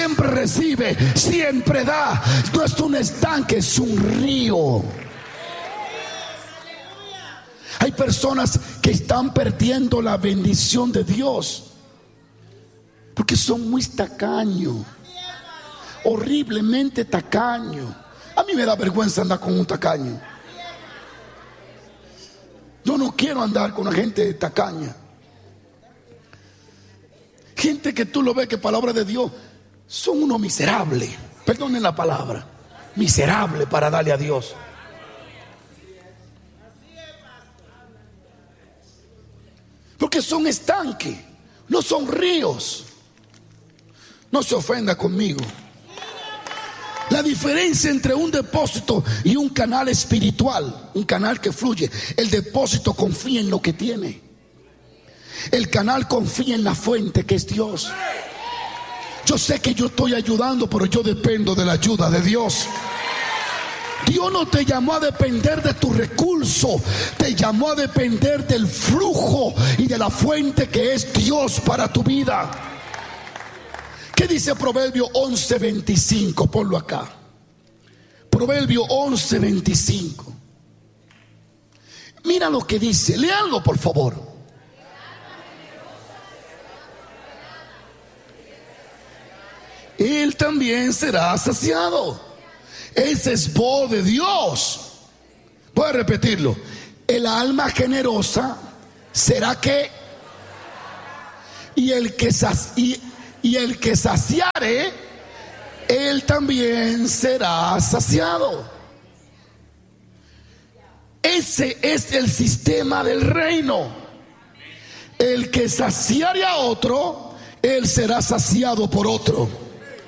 siempre recibe, siempre da. No es un estanque, es un río. Hay personas que están perdiendo la bendición de Dios porque son muy tacaños, horriblemente tacaños. A mí me da vergüenza andar con un tacaño. Yo no quiero andar con una gente tacaña. Gente que tú lo ves que palabra de Dios son unos miserables. Perdonen la palabra, miserable para darle a Dios. Porque son estanques, no son ríos. No se ofenda conmigo. La diferencia entre un depósito y un canal espiritual, un canal que fluye, el depósito confía en lo que tiene. El canal confía en la fuente que es Dios. Yo sé que yo estoy ayudando, pero yo dependo de la ayuda de Dios. Dios no te llamó a depender de tu recurso, te llamó a depender del flujo y de la fuente que es Dios para tu vida. ¿Qué dice Proverbio 11:25? Ponlo acá. Proverbio 11:25. Mira lo que dice, léanlo por favor. Él también será saciado. Ese es voz de Dios. Voy a repetirlo. El alma generosa será que, y el que saciare, él también será saciado. Ese es el sistema del reino. El que saciare a otro, él será saciado por otro.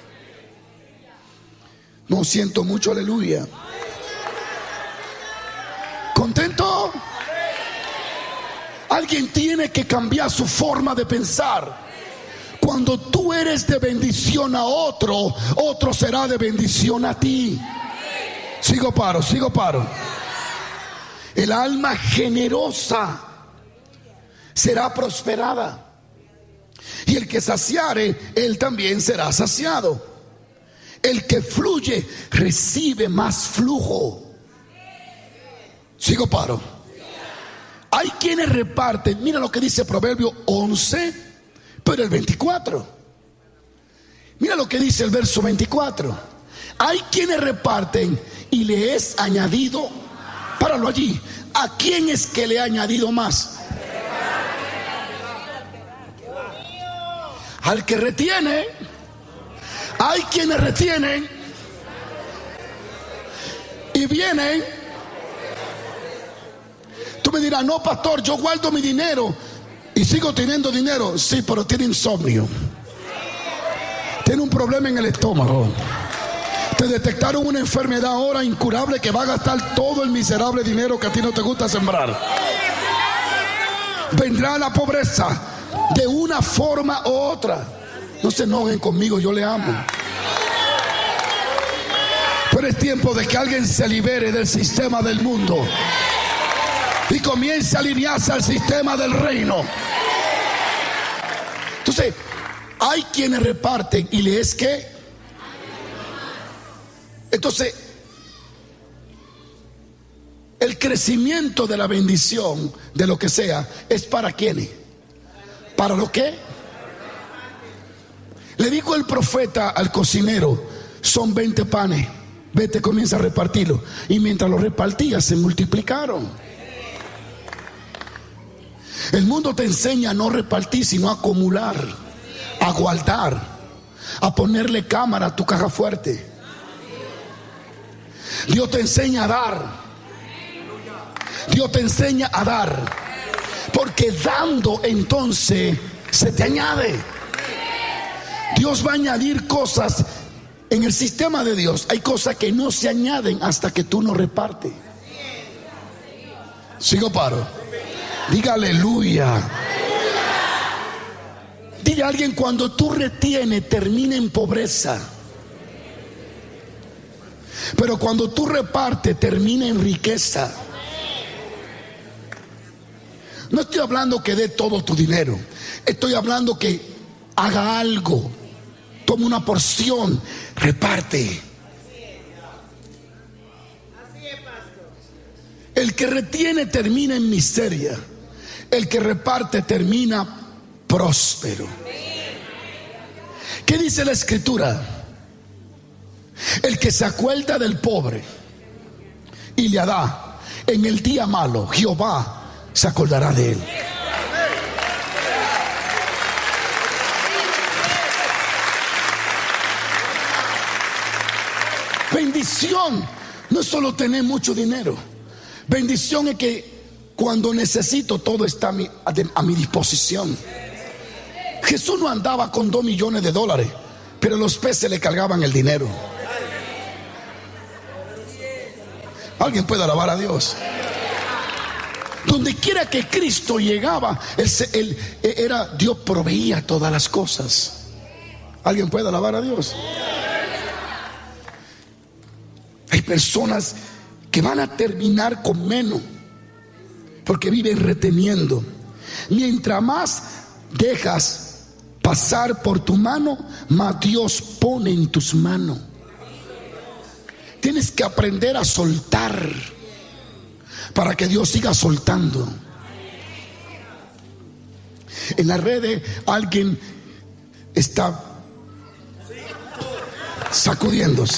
No siento mucho, aleluya. ¿Contento? Alguien tiene que cambiar su forma de pensar. Cuando tú eres de bendición a otro, otro será de bendición a ti. Sigo paro. El alma generosa será prosperada, y el que saciare, él también será saciado. El que fluye recibe más flujo. Sigo paro. Hay quienes reparten. Mira lo que dice Proverbio 11, pero el 24. Mira lo que dice el verso 24. Hay quienes reparten y le es añadido. Páralo allí. ¿A quién es que le ha añadido más? Al que retiene. Hay quienes retienen y vienen. Tú me dirás, no, pastor, yo guardo mi dinero y sigo teniendo dinero. Sí, pero tiene insomnio, tiene un problema en el estómago, te detectaron una enfermedad ahora incurable que va a gastar todo el miserable dinero que a ti no te gusta sembrar. Vendrá la pobreza de una forma u otra. No se enojen conmigo, yo le amo. Pero es tiempo de que alguien se libere del sistema del mundo y comience a alinearse al sistema del reino. Entonces, hay quienes reparten y le es que. Entonces, el crecimiento de la bendición, de lo que sea, es para quienes. ¿Para lo qué? Le dijo el profeta al cocinero: son 20 panes, vete, comienza a repartirlo. Y mientras lo repartía, se multiplicaron. El mundo te enseña a no repartir, sino a acumular, a guardar, a ponerle cámara a tu caja fuerte. Dios te enseña a dar. Dios te enseña a dar, porque dando entonces se te añade. Dios va a añadir cosas. En el sistema de Dios hay cosas que no se añaden hasta que tú no repartes. Sigo paro. Diga aleluya. Dile a alguien: cuando tú retienes, termina en pobreza. Pero cuando tú repartes, termina en riqueza. No estoy hablando que dé todo tu dinero. Estoy hablando que haga algo. toma una porción, reparte. El que retiene termina en miseria, el que reparte termina próspero. ¿Qué dice la Escritura? El que se acuerda del pobre y le da en el día malo, Jehová se acordará de él. Bendición no es solo tener mucho dinero. Bendición es que cuando necesito todo está a mi disposición. Jesús no andaba con $2 millones, pero los peces le cargaban el dinero. Alguien puede alabar a Dios. Donde quiera que Cristo llegaba, Dios proveía todas las cosas. Alguien puede alabar a Dios. Hay personas que van a terminar con menos porque viven reteniendo. Mientras más dejas pasar por tu mano, más Dios pone en tus manos. Tienes que aprender a soltar para que Dios siga soltando. En las redes alguien está sacudiéndose.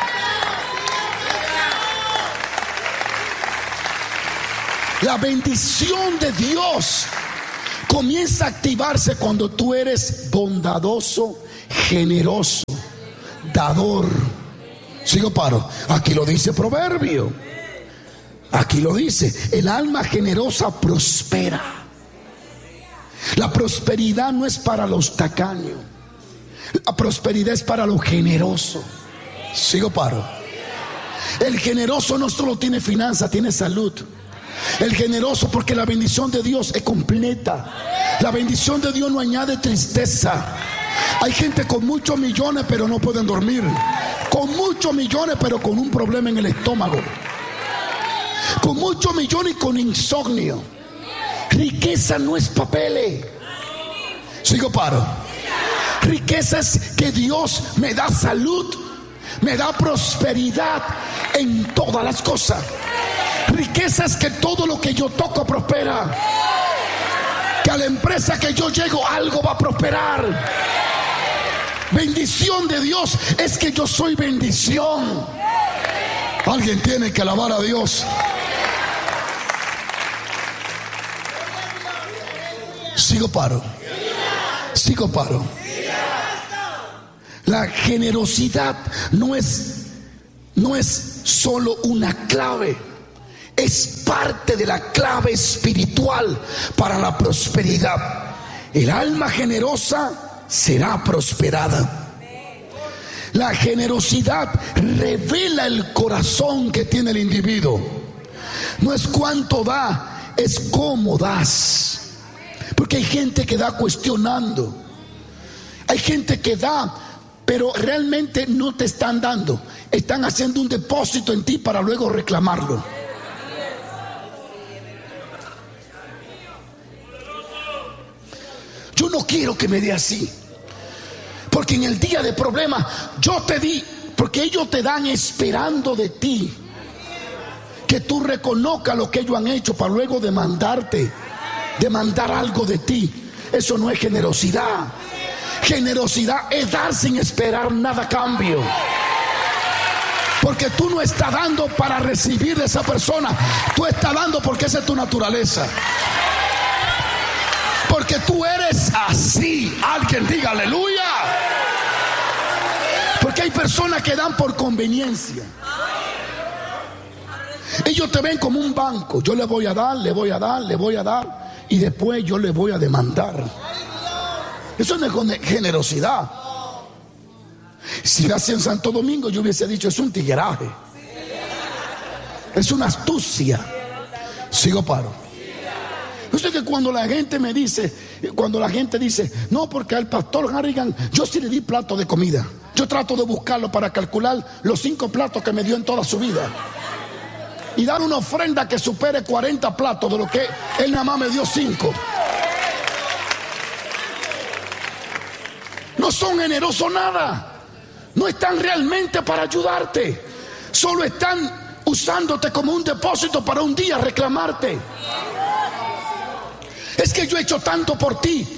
La bendición de Dios comienza a activarse cuando tú eres bondadoso, generoso, dador. Sigo paro. Aquí lo dice Proverbio. Aquí lo dice. El alma generosa prospera. La prosperidad no es para los tacaños. La prosperidad es para los generosos. Sigo paro. El generoso no solo tiene finanzas, tiene salud. El generoso, porque la bendición de Dios es completa. La bendición de Dios no añade tristeza. Hay gente con muchos millones pero no pueden dormir, con muchos millones pero con un problema en el estómago, con muchos millones y con insomnio. Riqueza no es papeles. Sigo paro. Riqueza es que Dios me da salud, me da prosperidad en todas las cosas. Riqueza es que todo lo que yo toco prospera. Que a la empresa que yo llego algo va a prosperar. Bendición de Dios es que yo soy bendición. Alguien tiene que alabar a Dios. Sigo paro. Sigo paro. La generosidad no es solo una clave, es parte de la clave espiritual para la prosperidad. El alma generosa será prosperada. La generosidad revela el corazón que tiene el individuo. No es cuánto da, es cómo das. Porque hay gente que da cuestionando. Hay gente que da, pero realmente no te están dando. Están haciendo un depósito en ti para luego reclamarlo. Yo no quiero que me dé así, porque en el día de problema yo te di, porque ellos te dan esperando de ti que tú reconozcas lo que ellos han hecho para luego demandar algo de ti. Eso no es generosidad. Generosidad es dar sin esperar nada a cambio, porque tú no estás dando para recibir de esa persona, tú estás dando porque esa es tu naturaleza. Porque tú eres así. Alguien diga aleluya. Porque hay personas que dan por conveniencia. Ellos te ven como un banco. Yo le voy a dar, le voy a dar, le voy a dar, y después yo le voy a demandar. Eso no es generosidad. Si nací en Santo Domingo, yo hubiese dicho es un tigueraje, es una astucia. Sigo paro. Usted que cuando la gente dice, no, porque al pastor Harrigan yo sí le di plato de comida, yo trato de buscarlo para calcular los 5 platos que me dio en toda su vida y dar una ofrenda que supere 40 platos de lo que él nada más me dio 5. No son generosos nada. No están realmente para ayudarte. Solo están usándote como un depósito para un día reclamarte. Es que yo he hecho tanto por ti.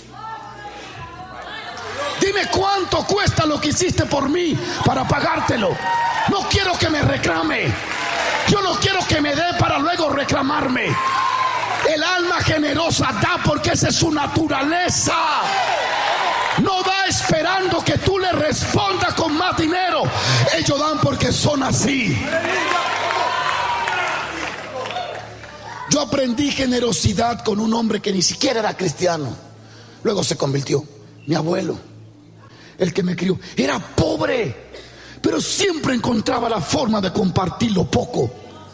Dime cuánto cuesta lo que hiciste por mí para pagártelo. No quiero que me reclame. Yo no quiero que me dé para luego reclamarme. El alma generosa da porque esa es su naturaleza. No da esperando que tú le respondas con más dinero. Ellos dan porque son así. Yo aprendí generosidad con un hombre que ni siquiera era cristiano. Luego se convirtió. Mi abuelo, el que me crió, era pobre, pero siempre encontraba la forma de compartir lo poco.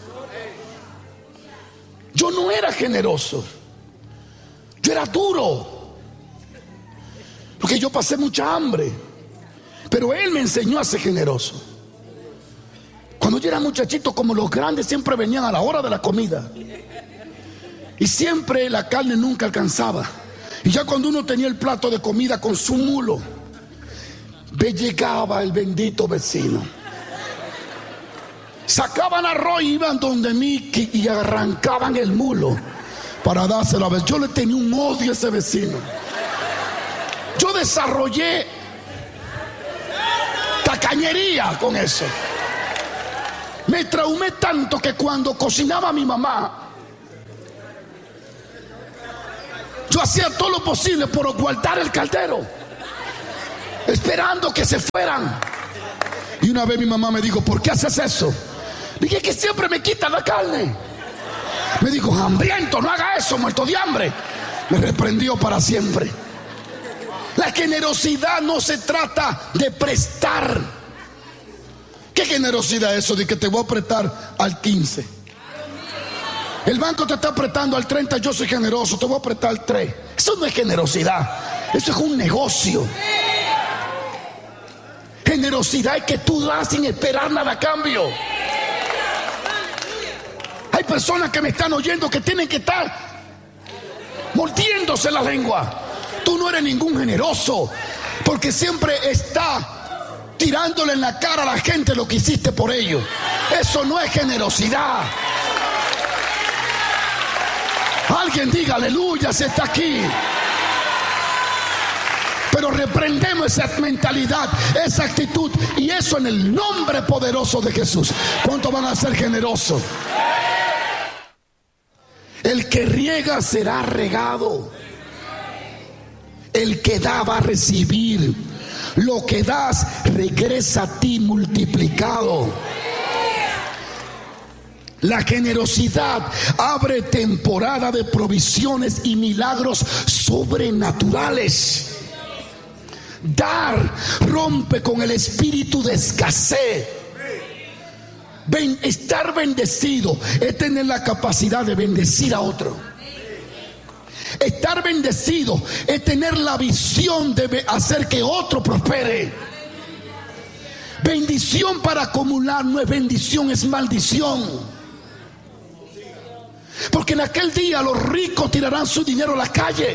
Yo no era generoso, yo era duro, porque yo pasé mucha hambre, pero él me enseñó a ser generoso. Cuando yo era muchachito, como los grandes siempre venían a la hora de la comida, y siempre la carne nunca alcanzaba. Y ya cuando uno tenía el plato de comida con su mulo, llegaba el bendito vecino. Sacaban arroz y iban donde mí y arrancaban el mulo para dárselo a ver. Yo le tenía un odio a ese vecino. Yo desarrollé tacañería con eso. Me traumé tanto que cuando cocinaba mi mamá, yo hacía todo lo posible por guardar el caldero, esperando que se fueran. Y una vez mi mamá me dijo: ¿por qué haces eso? Dije: que siempre me quitan la carne. Me dijo: hambriento, no haga eso, muerto de hambre. Me reprendió para siempre. La generosidad no se trata de prestar. ¿Qué generosidad es eso de que te voy a prestar al 15? El banco te está prestando al 30, yo soy generoso, te voy a prestar al 3. Eso no es generosidad, eso es un negocio. Generosidad es que tú das sin esperar nada a cambio. Hay personas que me están oyendo que tienen que estar mordiéndose la lengua. Tú no eres ningún generoso, porque siempre está tirándole en la cara a la gente lo que hiciste por ellos. Eso no es generosidad. Alguien diga aleluya si está aquí. Pero reprendemos esa mentalidad, esa actitud, y eso en el nombre poderoso de Jesús. ¿Cuántos van a ser generosos? El que riega será regado. El que da va a recibir. Lo que das regresa a ti multiplicado. La generosidad abre temporada de provisiones y milagros sobrenaturales. Dar rompe con el espíritu de escasez. Estar bendecido es tener la capacidad de bendecir a otro. Estar bendecido es tener la visión de hacer que otro prospere. Bendición para acumular no es bendición, es maldición. Porque en aquel día los ricos tirarán su dinero a la calle.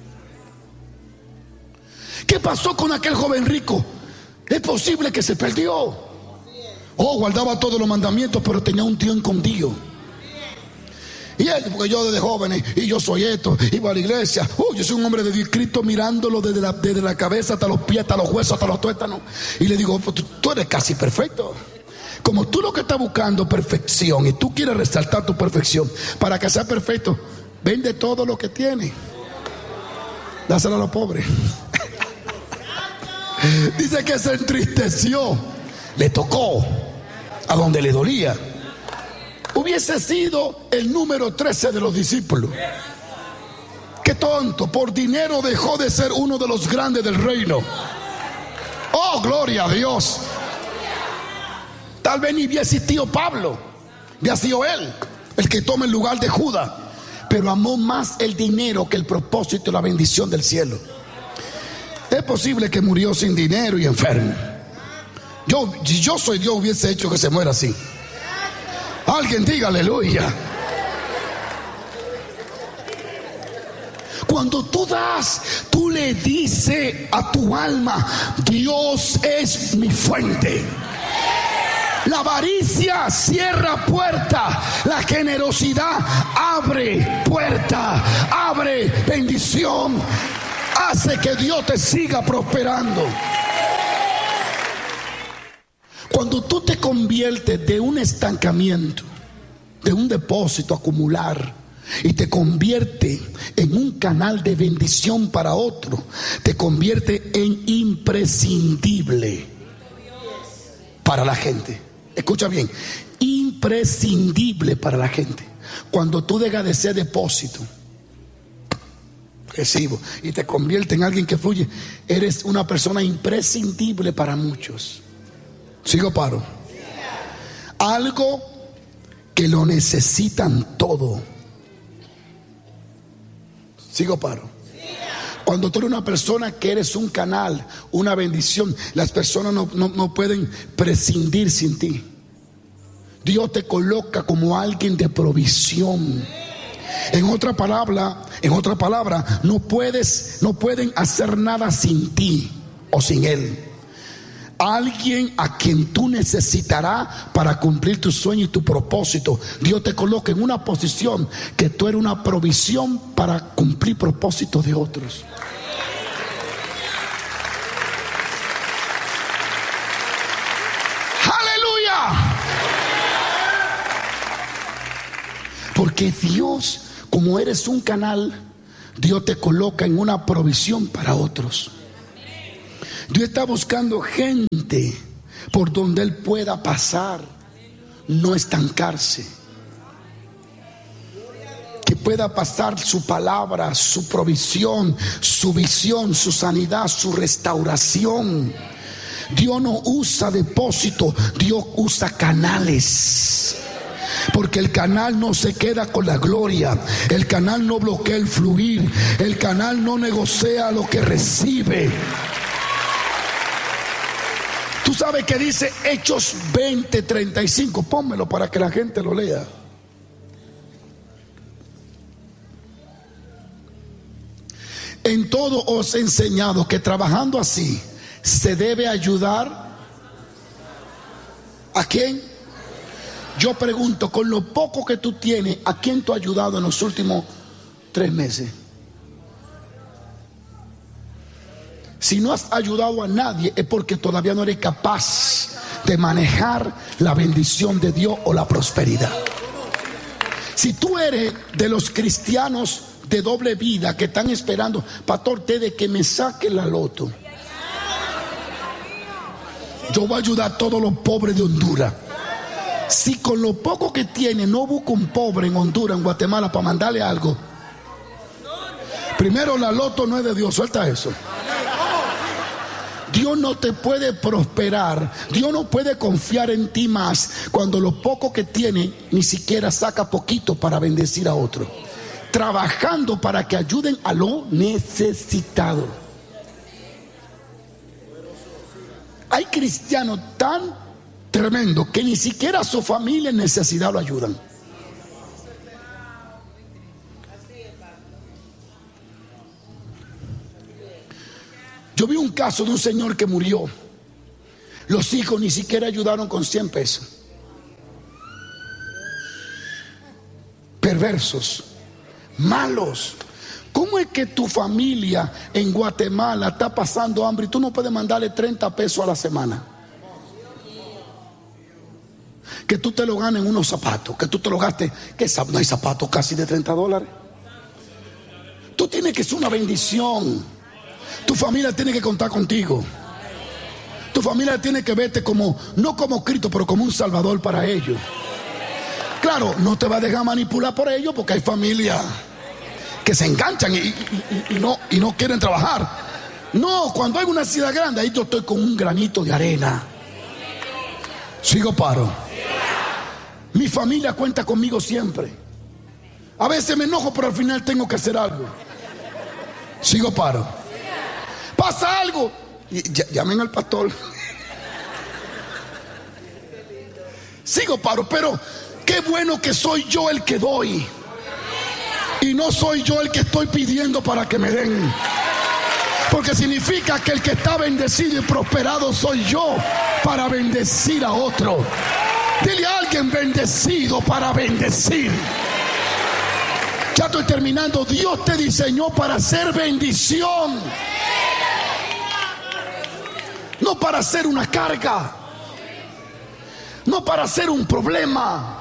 ¿Qué pasó con aquel joven rico? Es posible que se perdió. Guardaba todos los mandamientos, pero tenía un tío escondido. Y él, porque yo desde jóvenes, y yo soy esto, iba a la iglesia. Yo soy un hombre de Dios, Cristo mirándolo desde la cabeza hasta los pies, hasta los huesos, hasta los tuétanos. Y le digo: tú eres casi perfecto. Como tú lo que estás buscando perfección y tú quieres resaltar tu perfección, para que sea perfecto, vende todo lo que tienes, dáselo a los pobres. Dice que se entristeció, le tocó a donde le dolía. Hubiese sido el número 13 de los discípulos. Qué tonto, por dinero dejó de ser uno de los grandes del reino. Oh, gloria a Dios. Tal vez ni había existido Pablo, había sido él el que toma el lugar de Judas, pero amó más el dinero que el propósito y la bendición del cielo. Es posible que murió sin dinero y enfermo. Si yo soy Dios, hubiese hecho que se muera así. Alguien diga aleluya. Cuando tú das, tú le dices a tu alma: Dios es mi fuente. La avaricia cierra puerta, la generosidad abre puerta, abre bendición, hace que Dios te siga prosperando. Cuando tú te conviertes de un estancamiento, de un depósito acumular, y te convierte en un canal de bendición para otro, te convierte en imprescindible para la gente. Escucha bien, imprescindible para la gente. Cuando tú dejas de ser depósito, recibo, y te convierte en alguien que fluye, eres una persona imprescindible para muchos. ¿Sigo, paro? Algo que lo necesitan todo. ¿Sigo, paro? Cuando tú eres una persona que eres un canal, una bendición, las personas no pueden prescindir sin ti. Dios te coloca como alguien de provisión. En otra palabra, no pueden hacer nada sin ti o sin Él. Alguien a quien tú necesitarás para cumplir tu sueño y tu propósito. Dios te coloca en una posición que tú eres una provisión para cumplir propósitos de otros. ¡Aleluya! Porque Dios, como eres un canal, Dios te coloca en una provisión para otros. Dios está buscando gente por donde Él pueda pasar, no estancarse. Que pueda pasar su palabra, su provisión, su visión, su sanidad, su restauración. Dios no usa depósito, Dios usa canales. Porque el canal no se queda con la gloria, el canal no bloquea el fluir, el canal no negocia lo que recibe. Tú sabes que dice Hechos 20:35. Pónmelo para que la gente lo lea. En todo os he enseñado que trabajando así se debe ayudar. ¿A quién? Yo pregunto, con lo poco que tú tienes, ¿a quién tú has ayudado en los últimos 3 meses? Si no has ayudado a nadie, es porque todavía no eres capaz de manejar la bendición de Dios o la prosperidad. Si tú eres de los cristianos de doble vida que están esperando, pastor, de que me saque la loto, yo voy a ayudar a todos los pobres de Honduras. Si con lo poco que tiene no busco un pobre en Honduras, en Guatemala, para mandarle algo, primero, la loto no es de Dios, suelta eso. Dios no te puede prosperar, Dios no puede confiar en ti más cuando lo poco que tiene ni siquiera saca poquito para bendecir a otro, trabajando para que ayuden a lo necesitado. Hay cristianos tan tremendos que ni siquiera su familia en necesidad lo ayudan. Yo vi un caso de un señor que murió. Los hijos ni siquiera ayudaron con 100 pesos. Perversos, malos. ¿Cómo es que tu familia en Guatemala está pasando hambre y tú no puedes mandarle 30 pesos a la semana? Que tú te lo ganes en unos zapatos, que tú te lo gastes, que no hay zapatos casi de $30. Tú tienes que ser una bendición. Tu familia tiene que contar contigo. Tu familia tiene que verte como, no como Cristo, pero como un Salvador para ellos. Claro, no te va a dejar manipular por ellos, porque hay familias que se enganchan y no quieren trabajar. No, cuando hay una necesidad grande, ahí yo estoy con un granito de arena. Sigo, paro. Mi familia cuenta conmigo siempre. A veces me enojo, pero al final tengo que hacer algo. Sigo, paro. Pasa algo y llamen al pastor. Sigo, paro, pero qué bueno que soy yo el que doy. Y no soy yo el que estoy pidiendo para que me den. Porque significa que el que está bendecido y prosperado soy yo para bendecir a otro. Dile a alguien: bendecido para bendecir. Ya estoy terminando. Dios te diseñó para ser bendición, no para ser una carga, no para ser un problema.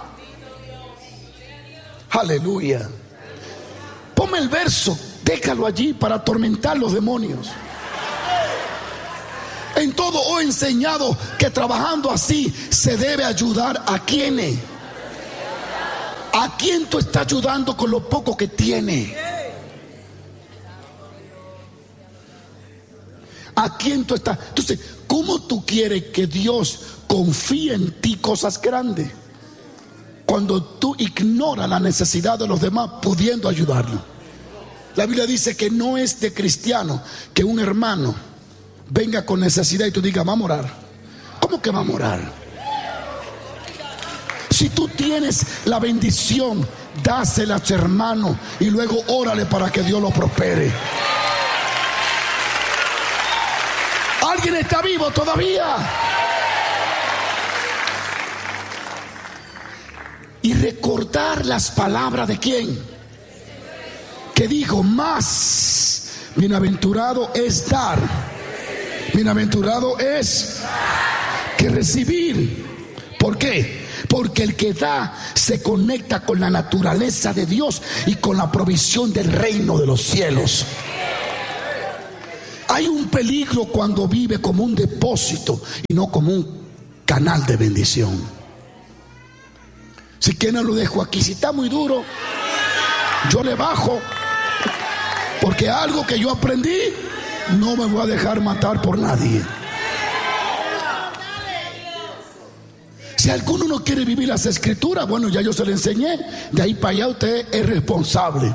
Aleluya. Ponme el verso, déjalo allí para atormentar los demonios. En todo os he enseñado que trabajando así se debe ayudar a quienes. ¿A quién tú estás ayudando con lo poco que tiene? ¿A quién tú estás? Entonces, ¿cómo tú quieres que Dios confíe en ti cosas grandes cuando tú ignoras la necesidad de los demás pudiendo ayudarlo? La Biblia dice que no es de cristiano que un hermano venga con necesidad y tú digas: vamos a orar. ¿Cómo que vamos a orar? Si tú tienes la bendición, dásela a tu hermano y luego órale para que Dios lo prospere. ¿Alguien está vivo todavía? Y recordar las palabras de quién, que dijo: más bienaventurado es dar, bienaventurado es que recibir. ¿Por qué? Porque el que da se conecta con la naturaleza de Dios y con la provisión del reino de los cielos. Hay un peligro cuando vive como un depósito y no como un canal de bendición. Si quieren lo dejo aquí. Si está muy duro, yo le bajo, porque algo que yo aprendí, no me voy a dejar matar por nadie. Si alguno no quiere vivir las escrituras, bueno, ya yo se lo enseñé. De ahí para allá usted es responsable.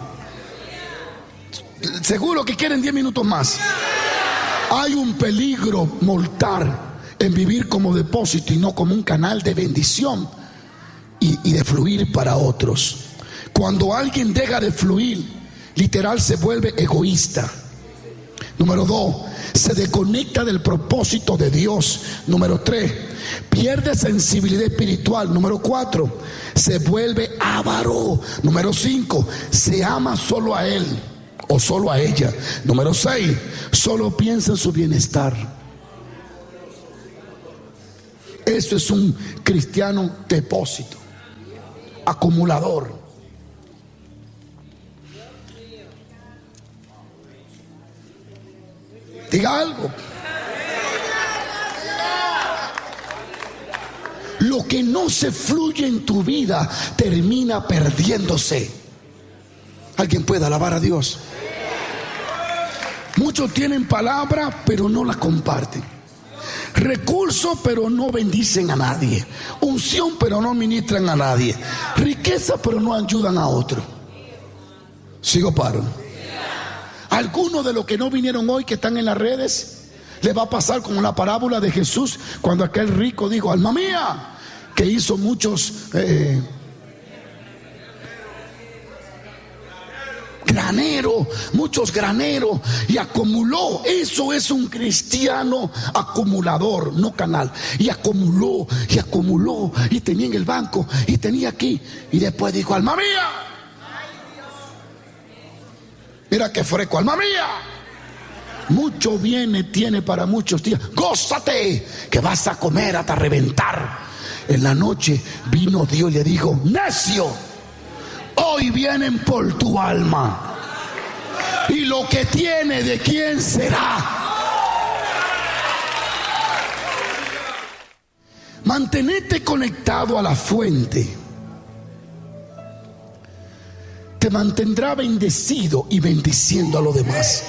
Seguro que quieren 10 minutos más. Hay un peligro mortal en vivir como depósito y no como un canal de bendición y de fluir para otros. Cuando alguien deja de fluir, literal se vuelve egoísta. Número 2, se desconecta del propósito de Dios. Número 3, pierde sensibilidad espiritual. Número 4, se vuelve avaro. Número 5, se ama solo a él o solo a ella. Número 6, solo piensa en su bienestar. Eso es un cristiano depósito, acumulador. Diga algo. Lo que no se fluye en tu vida termina perdiéndose. ¿Alguien puede alabar a Dios? Muchos tienen palabra pero no la comparten, recursos pero no bendicen a nadie, unción pero no ministran a nadie, riqueza pero no ayudan a otro. Sigo paro. Algunos de los que no vinieron hoy, que están en las redes, les va a pasar como la parábola de Jesús, cuando aquel rico dijo: alma mía, que hizo muchos graneros y acumuló. Eso es un cristiano acumulador, no canal. Y acumuló y tenía en el banco y tenía aquí, y después dijo: alma mía, mira qué fresco, alma mía, mucho viene tiene para muchos días, gózate que vas a comer hasta reventar. En la noche vino Dios y le dijo: necio, hoy vienen por tu alma, y lo que tiene, ¿de quién será? Mantenerte conectado a la fuente te mantendrá bendecido y bendiciendo a los demás.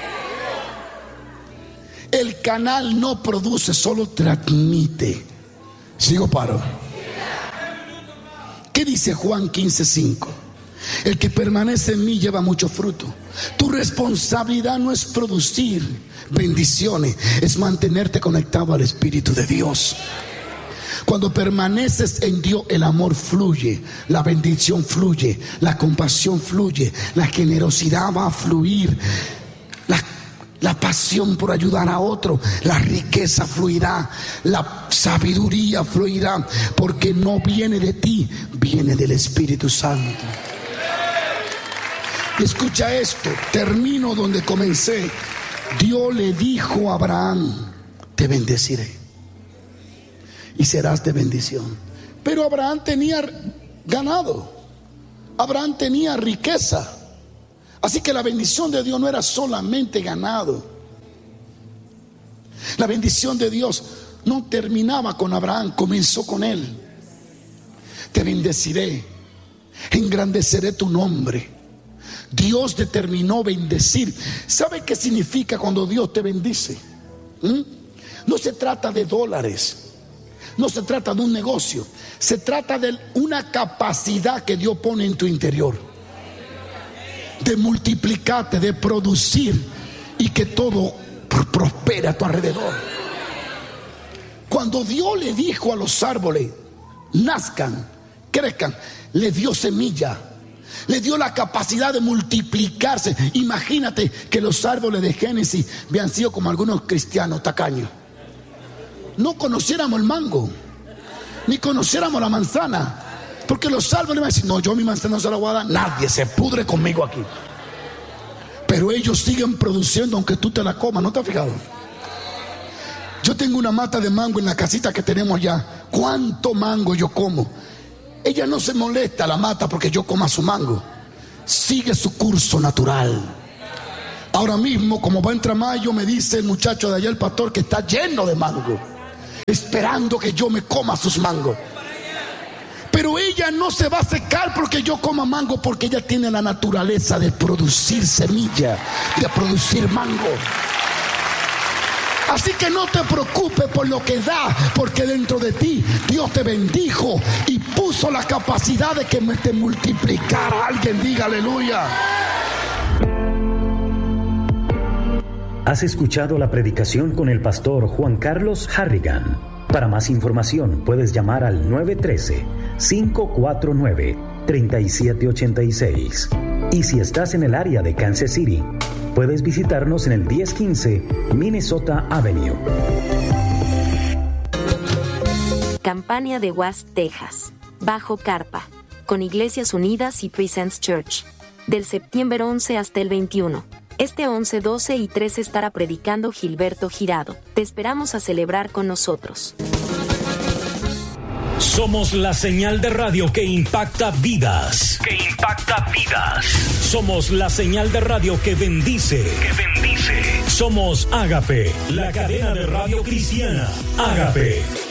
El canal no produce, solo transmite. Sigo paro. ¿Qué dice Juan 15:5? El que permanece en mí lleva mucho fruto. Tu responsabilidad no es producir bendiciones, es mantenerte conectado al Espíritu de Dios. Cuando permaneces en Dios, el amor fluye, la bendición fluye, la compasión fluye, la generosidad va a fluir, la pasión por ayudar a otro, la riqueza fluirá, la sabiduría fluirá, porque no viene de ti, viene del Espíritu Santo. Y escucha esto, termino donde comencé. Dios le dijo a Abraham: te bendeciré y serás de bendición. Pero Abraham tenía ganado, Abraham tenía riqueza. Así que la bendición de Dios no era solamente ganado. La bendición de Dios no terminaba con Abraham, comenzó con él. Te bendeciré, engrandeceré tu nombre. Dios determinó bendecir. ¿Sabe qué significa cuando Dios te bendice? No se trata de dólares, no se trata de un negocio, se trata de una capacidad que Dios pone en tu interior, de multiplicarte, de producir y que todo prospere a tu alrededor. Cuando Dios le dijo a los árboles: nazcan, crezcan, le dio semilla, le dio la capacidad de multiplicarse. Imagínate que los árboles de Génesis habían sido como algunos cristianos tacaños. No conociéramos el mango, ni conociéramos la manzana, porque los árboles van a decir: no, yo mi manzana no se la voy a dar, nadie se pudre conmigo aquí. Pero ellos siguen produciendo aunque tú te la comas. ¿No te has fijado? Yo tengo una mata de mango en la casita que tenemos allá. ¿Cuánto mango yo como? Ella no se molesta, la mata, porque yo coma su mango. Sigue su curso natural. Ahora mismo, como va a entrar mayo, me dice el muchacho de allá, el pastor, que está lleno de mango, esperando que yo me coma sus mangos. Pero ella no se va a secar porque yo coma mango, porque ella tiene la naturaleza de producir semilla, de producir mango. Así que no te preocupes por lo que da, porque dentro de ti Dios te bendijo y puso la capacidad de que te multiplicara. Alguien diga aleluya. Has escuchado la predicación con el pastor Juan Carlos Harrigan. Para más información puedes llamar al 913-549-3786. Y si estás en el área de Kansas City, puedes visitarnos en el 1015 Minnesota Avenue. Campaña de West, Texas. Bajo carpa. Con Iglesias Unidas y Presence Church. Del septiembre 11 hasta el 21. Este 11, 12 y 13 estará predicando Gilberto Girado. Te esperamos a celebrar con nosotros. Somos la señal de radio que impacta vidas. Somos la señal de radio que bendice. Somos Ágape, la cadena de radio cristiana. Ágape.